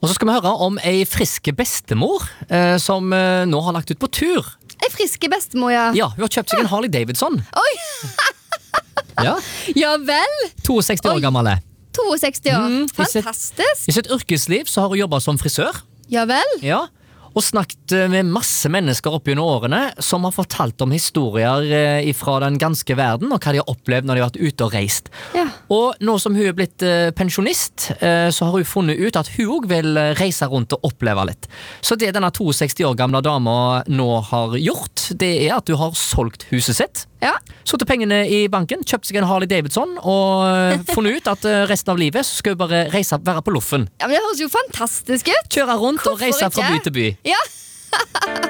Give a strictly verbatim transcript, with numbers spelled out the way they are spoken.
Og så skal vi høre om ei friske bestemor eh, som eh, nå har lagt ut på tur. Ei friske bestemor, ja. Ja, hun har kjøpt seg en Harley Davidson. Oi! Ja, Ja vel. sekstito år Oi. gammel. sekstito år. Mm, i sitt- Fantastisk. I sitt yrkesliv så har hun jobbet som frisør. Ja vel. Ja, og snakket eh, med masse mennesker opp gjennom årene som har fortalt om historier eh, fra den ganske verden, og hva de har opplevd når de har vært ute og reist. Ja. Og nå som hun er blitt eh, pensjonist, eh, så har hun funnet ut at hun også vil eh, reise rundt og oppleve litt. Så det denne sekstito år gamle dama nå har gjort, det er at hun har solgt huset sitt, Ja. satt pengene i banken, kjøpt seg en Harley Davidson, og eh, funnet ut at eh, resten av livet så skal hun bare reise, være på loffen. Ja, men det høres jo fantastisk ut. Kjøre rundt og Hvorfor reise fra by ikke? til by. Ja.